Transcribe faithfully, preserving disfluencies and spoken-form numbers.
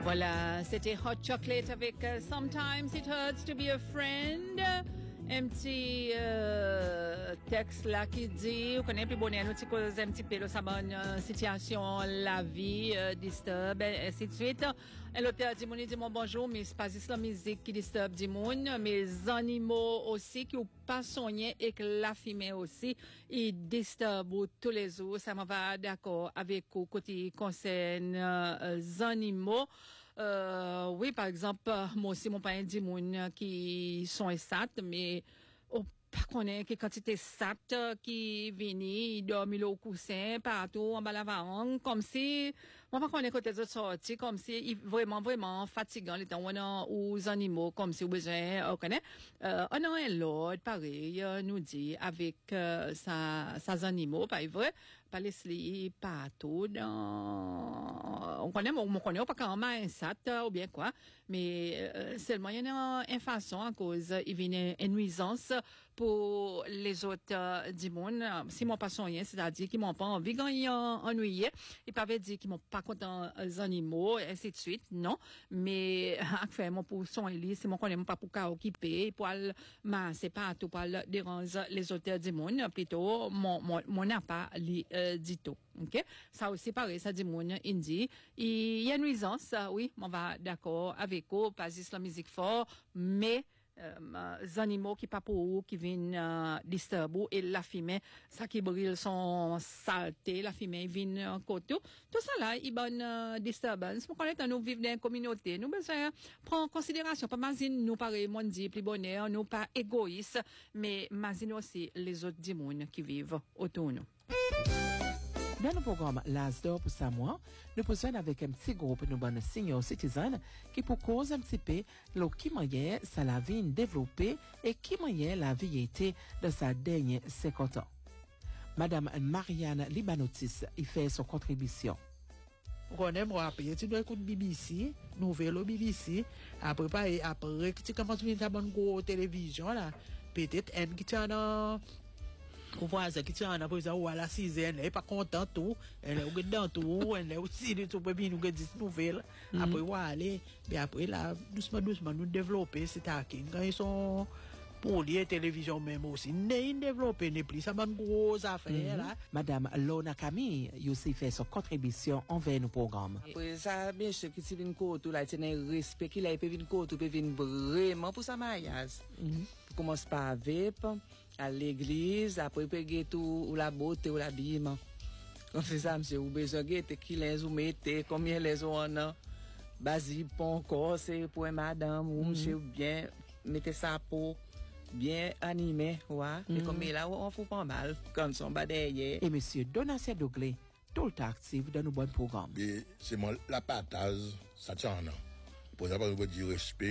Voilà, c'était Hot Chocolate avec uh, Sometimes It Hurts to Be a Friend. Un petit euh, texte là qui dit, vous connaissez plus bonheur, nous cause un petit peu de sa bonne euh, situation, la vie, euh, disturb, et ainsi de suite. Et l'auteur dit, mon dit mon bonjour, mais c'est pas juste la musique qui disturbe du monde, mais les animaux aussi qui ou pas soigner et que la fumée aussi, ils disturbent tous les jours. Ça me va d'accord avec vous côté concerne euh, les animaux. Euh, oui, par exemple, moi aussi, mon père dit moun qui sont sat, mais oh, pas connaît que quantité sat qui vini, il dormi au coussin partout en bas la varang, comme si, moi pas connaît côté de sortie, comme si il vraiment vraiment fatigant les temps on aux animaux, comme si au besoin, on connaît, euh, on a un l'autre pareil, nous dit avec euh, sa sa animaux, pas vrai, pas les partout dans on connaît on connaît pas quand même sat ou bien quoi, mais euh, seulement il y a une façon à cause il vient une nuisance pour les autres euh, du monde. Si mon pas soigné, c'est-à-dire qu'ils m'ont pas envie gagner ennuyé, ils peuvent dire qu'ils m'ont pas content les animaux et ainsi de suite, non, mais enfin mon pour soigner c'est mon connaît pas pour cas occuper pour masser pas tout pour déranger les autres du monde, plutôt mon mon mon n'a pas li euh, dit tout. OK, ça aussi pareil, ça dit mon indi il y a nuisance, oui, on va d'accord avec vous, pas juste la musique fort, mais euh, les animaux qui pas pour qui viennent euh, disturber et la fumée ça qui brûle son saleté, la fumée vient côté tout ça là il bonne euh, disturbance pour connaître nous vivre dans une communauté nous besoin prendre en considération pas imagine nous pareil monde dit plus bonheur nous pas égoïste mais imagine aussi les autres du monde qui vivent autour de nous. Dans le programme L'Asdor pour Samoa, nous posons avec un petit groupe de bonnes senior citizens qui pour cause un petit peu le qui moyen ça la vie développée et qui moyen la vie était de sa dernière cinquante ans. Madame Marianne Libanotis y fait son contribution. On aime rappeler, tu dois écouter B B C, nouvelle au B B C, après pas après tu commences à venir bonne gros télévision là, peut-être un qui tient dans on voit ça qui tient après ça ou à la sixième elle est pas content tout elle est au dedans tout elle est aussi de tout puis nous dix nouvelles après on va aller mais après là doucement doucement nous développer c'est à qui quand ils sont pour les télévisions même aussi n'est développé n'est plus ça bonne grosse affaire là. Madame Lona Camille aussi fait son contribution envers nos programmes. Après ça bien sûr qui c'est une côte là c'est un respect qu'il a peut venir côte peut venir vraiment pour sa mariage. Commence par vape à l'église après peguer tout ou la beauté ou l'habillement comme ça monsieur ou besoin guetter qui les ou mettez combien les on a basi pon corps c'est pour madame ou monsieur bien mettez ça pour bien animé ouais et comme là on fout pas mal quand son bas derrière et monsieur Donatien Douglé tout le temps actif dans nos bons programmes et c'est moi la partage ça tient pour ça pas du respect